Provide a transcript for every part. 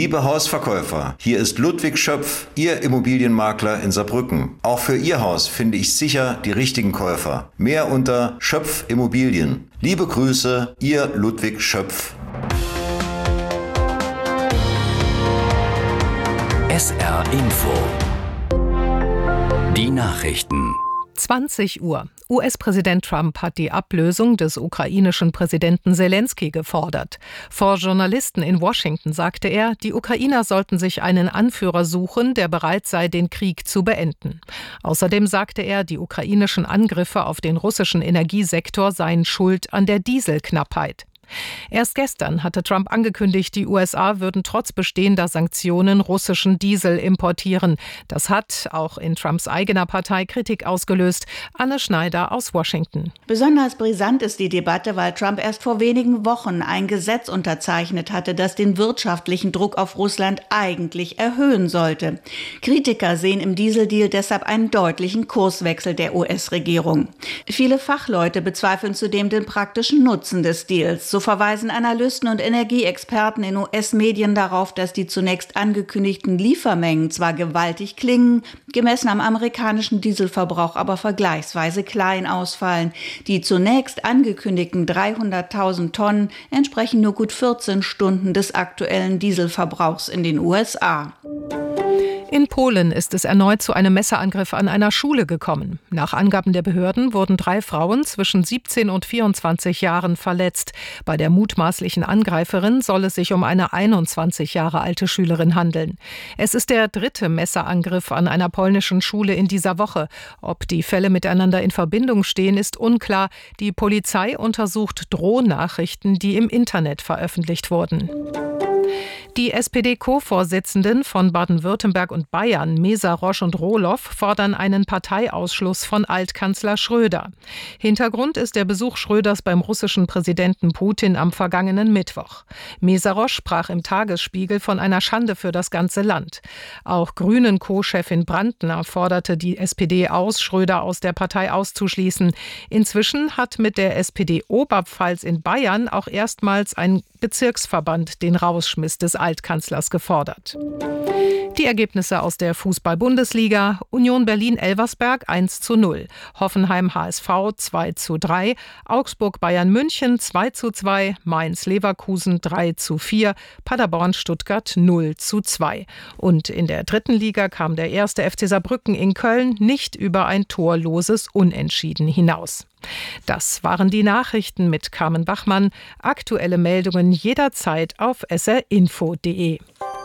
Liebe Hausverkäufer, hier ist Ludwig Schöpf, Ihr Immobilienmakler in Saarbrücken. Auch für Ihr Haus finde ich sicher die richtigen Käufer. Mehr unter Schöpf Immobilien. Liebe Grüße, Ihr Ludwig Schöpf. SR Info. Die Nachrichten. 20 Uhr. US-Präsident Trump hat die Ablösung des ukrainischen Präsidenten Selenskyj gefordert. Vor Journalisten in Washington sagte er, die Ukrainer sollten sich einen Anführer suchen, der bereit sei, den Krieg zu beenden. Außerdem sagte er, die ukrainischen Angriffe auf den russischen Energiesektor seien schuld an der Dieselknappheit. Erst gestern hatte Trump angekündigt, die USA würden trotz bestehender Sanktionen russischen Diesel importieren. Das hat auch in Trumps eigener Partei Kritik ausgelöst. Anne Schneider aus Washington. Besonders brisant ist die Debatte, weil Trump erst vor wenigen Wochen ein Gesetz unterzeichnet hatte, das den wirtschaftlichen Druck auf Russland eigentlich erhöhen sollte. Kritiker sehen im Dieseldeal deshalb einen deutlichen Kurswechsel der US-Regierung. Viele Fachleute bezweifeln zudem den praktischen Nutzen des Deals. So verweisen Analysten und Energieexperten in US-Medien darauf, dass die zunächst angekündigten Liefermengen zwar gewaltig klingen, gemessen am amerikanischen Dieselverbrauch aber vergleichsweise klein ausfallen. Die zunächst angekündigten 300.000 Tonnen entsprechen nur gut 14 Stunden des aktuellen Dieselverbrauchs in den USA. In Polen ist es erneut zu einem Messerangriff an einer Schule gekommen. Nach Angaben der Behörden wurden 3 Frauen zwischen 17 und 24 Jahren verletzt. Bei der mutmaßlichen Angreiferin soll es sich um eine 21 Jahre alte Schülerin handeln. Es ist der 3. Messerangriff an einer polnischen Schule in dieser Woche. Ob die Fälle miteinander in Verbindung stehen, ist unklar. Die Polizei untersucht Drohnachrichten, die im Internet veröffentlicht wurden. Die SPD-Co-Vorsitzenden von Baden-Württemberg und Bayern, Mesarosch und Rohloff, fordern einen Parteiausschluss von Altkanzler Schröder. Hintergrund ist der Besuch Schröders beim russischen Präsidenten Putin am vergangenen Mittwoch. Mesarosch sprach im Tagesspiegel von einer Schande für das ganze Land. Auch Grünen-Co-Chefin Brandner forderte die SPD aus, Schröder aus der Partei auszuschließen. Inzwischen hat mit der SPD-Oberpfalz in Bayern auch erstmals ein Bezirksverband den Rausschmiss des Altkanzlers gefordert. Die Ergebnisse aus der Fußball-Bundesliga: Union Berlin-Elversberg 1:0, Hoffenheim-HSV 2:3, Augsburg-Bayern München 2:2, Mainz-Leverkusen 3:4, Paderborn-Stuttgart 0:2. Und in der 3. Liga kam der 1. FC Saarbrücken in Köln nicht über ein torloses Unentschieden hinaus. Das waren die Nachrichten mit Carmen Bachmann. Aktuelle Meldungen jederzeit auf srinfo.de.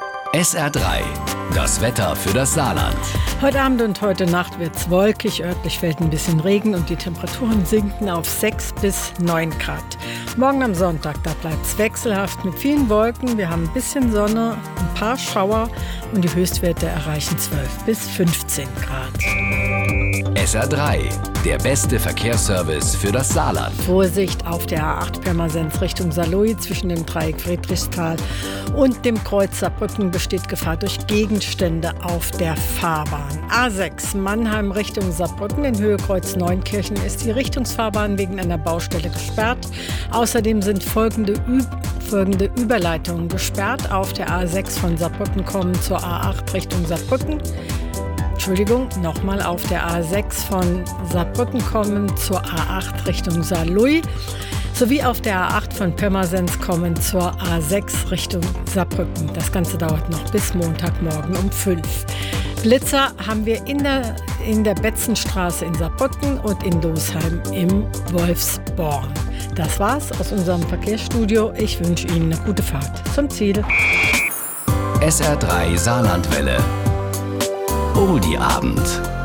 SR3, das Wetter für das Saarland. Heute Abend und heute Nacht wird es wolkig, örtlich fällt ein bisschen Regen und die Temperaturen sinken auf 6 bis 9 Grad. Morgen am Sonntag, da bleibt es wechselhaft mit vielen Wolken. Wir haben ein bisschen Sonne, ein paar Schauer und die Höchstwerte erreichen 12 bis 15 Grad. SR3, der beste Verkehrsservice für das Saarland. Vorsicht auf der A8 Pirmasens Richtung Saarlouis zwischen dem Dreieck Friedrichsthal und dem Kreuz Saarbrücken besteht Gefahr durch Gegenstände auf der Fahrbahn. A6 Mannheim Richtung Saarbrücken in Höhe Kreuz Neunkirchen ist die Richtungsfahrbahn wegen einer Baustelle gesperrt. Außerdem sind folgende Überleitungen gesperrt. Auf der A6 von Saarbrücken kommen zur A8 Richtung Saarbrücken. Nochmal auf der A6 von Saarbrücken kommen zur A8 Richtung Saarlouis, sowie auf der A8 von Pirmasens kommen zur A6 Richtung Saarbrücken. Das Ganze dauert noch bis Montagmorgen um 5. Blitzer haben wir in der Betzenstraße in Saarbrücken und in Losheim im Wolfsborn. Das war's aus unserem Verkehrsstudio. Ich wünsche Ihnen eine gute Fahrt zum Ziel. SR3 Saarlandwelle. Oldie Abend.